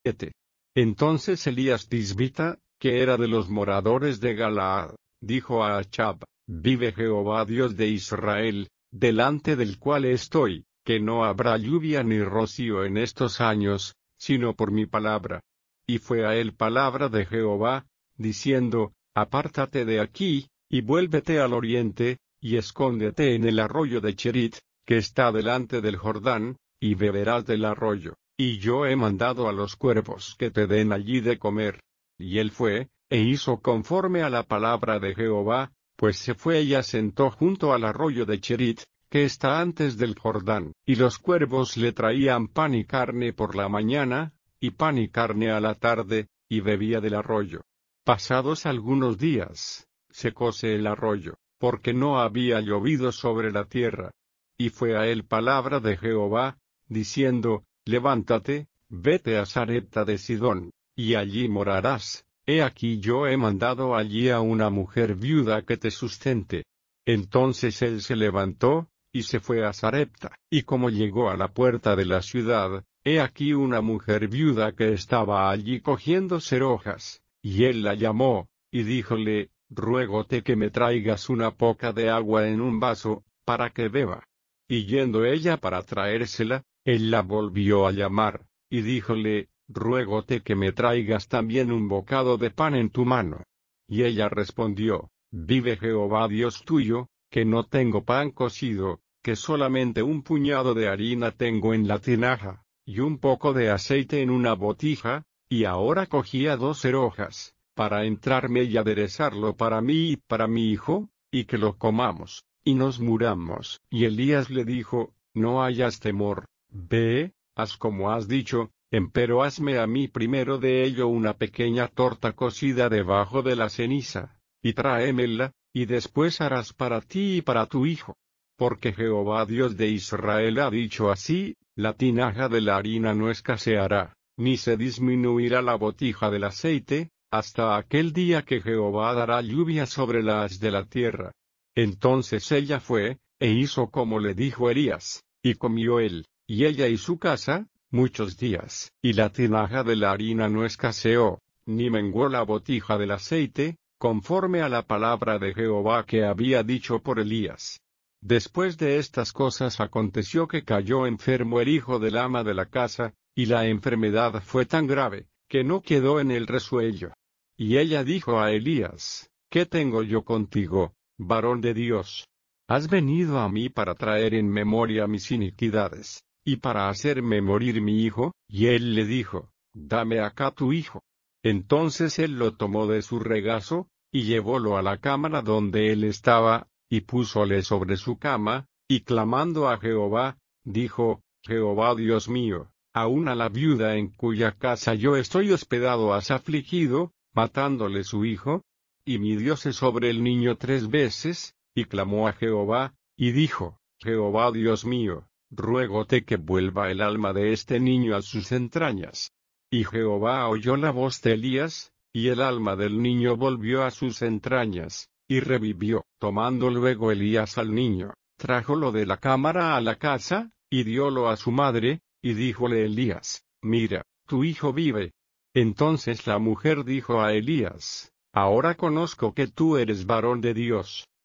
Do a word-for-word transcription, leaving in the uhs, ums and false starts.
siete. Entonces Elías Tisbita, que era de los moradores de Galaad, dijo a Achab: Vive Jehová Dios de Israel, delante del cual estoy, que no habrá lluvia ni rocío en estos años, sino por mi palabra. Y fue a él palabra de Jehová, diciendo: Apártate de aquí, y vuélvete al oriente, y escóndete en el arroyo de Cherit, que está delante del Jordán, y beberás del arroyo, y yo he mandado a los cuervos que te den allí de comer. Y él fue, e hizo conforme a la palabra de Jehová, pues se fue y asentó junto al arroyo de Cherit, que está antes del Jordán, y los cuervos le traían pan y carne por la mañana, y pan y carne a la tarde, y bebía del arroyo. Pasados algunos días, secóse el arroyo, porque no había llovido sobre la tierra. Y fue a él palabra de Jehová, diciendo: Levántate, vete a Sarepta de Sidón, y allí morarás. He aquí yo he mandado allí a una mujer viuda que te sustente. Entonces él se levantó, y se fue a Sarepta, y como llegó a la puerta de la ciudad, he aquí una mujer viuda que estaba allí cogiendo cerojas, y él la llamó, y díjole: Ruégote que me traigas una poca de agua en un vaso, para que beba. Y yendo ella para traérsela, él la volvió a llamar, y díjole: Ruégote que me traigas también un bocado de pan en tu mano. Y ella respondió: Vive Jehová Dios tuyo, que no tengo pan cocido, que solamente un puñado de harina tengo en la tinaja, y un poco de aceite en una botija, y ahora cogía dos cerojas, para entrarme y aderezarlo para mí y para mi hijo, y que lo comamos, y nos muramos. Y Elías le dijo: No hayas temor, ve, haz como has dicho, empero hazme a mí primero de ello una pequeña torta cocida debajo de la ceniza, y tráemela, y después harás para ti y para tu hijo. Porque Jehová Dios de Israel ha dicho así: la tinaja de la harina no escaseará, ni se disminuirá la botija del aceite, hasta aquel día que Jehová dará lluvia sobre la haz de la tierra. Entonces ella fue, e hizo como le dijo Elías, y comió él, y ella y su casa, muchos días. Y la tinaja de la harina no escaseó, ni menguó la botija del aceite, conforme a la palabra de Jehová que había dicho por Elías. Después de estas cosas aconteció que cayó enfermo el hijo del ama de la casa, y la enfermedad fue tan grave, que no quedó en el resuello. Y ella dijo a Elías: ¿Qué tengo yo contigo, varón de Dios? ¿Has venido a mí para traer en memoria mis iniquidades, y para hacerme morir mi hijo? Y él le dijo: Dame acá tu hijo. Entonces él lo tomó de su regazo, y llevólo a la cámara donde él estaba, y púsole sobre su cama, y clamando a Jehová, dijo: Jehová Dios mío, aun a la viuda en cuya casa yo estoy hospedado has afligido, matándole su hijo. Y midióse sobre el niño tres veces, y clamó a Jehová, y dijo: Jehová Dios mío, ruégote que vuelva el alma de este niño a sus entrañas. Y Jehová oyó la voz de Elías, y el alma del niño volvió a sus entrañas, y revivió. Tomando luego Elías al niño, trájolo de la cámara a la casa, y diólo a su madre, y díjole Elías: Mira, tu hijo vive. Entonces la mujer dijo a Elías: Ahora conozco que tú eres varón de Dios,